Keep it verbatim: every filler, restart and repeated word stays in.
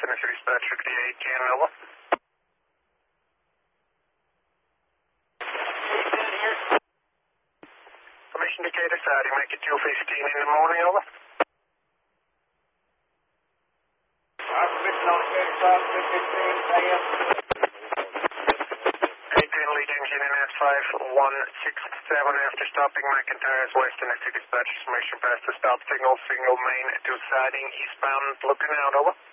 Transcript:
Initial dispatch fifty eighteen, over. Commission indicator Saudi, make it two fifteen in the morning, over. Commission on indicator Saudi, two fifteen A M. eighteen lead engine in S five one six seven after stopping McIntyre's Western City dispatch information past the stop signal, signal main to siding eastbound, looking out, over.